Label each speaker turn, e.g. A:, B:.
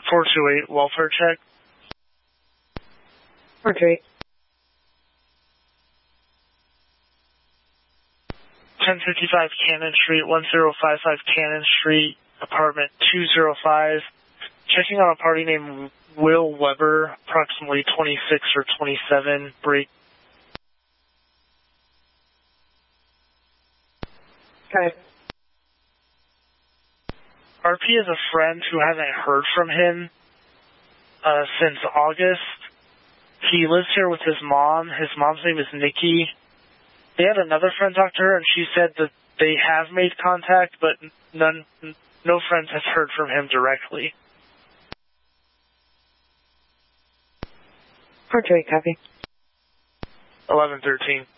A: 428, welfare check.
B: 428.
A: 1055 Cannon Street, 1055 Cannon Street, apartment 205. Checking on a party named Will Weber, approximately 26 or 27, break.
B: Okay.
A: RP is a friend who hasn't heard from him since August. He lives here with his mom. His mom's name is Nikki. They had another friend talk to her, and she said that they have made contact, but no friends has heard from him directly.
B: 428, copy.
A: 1113.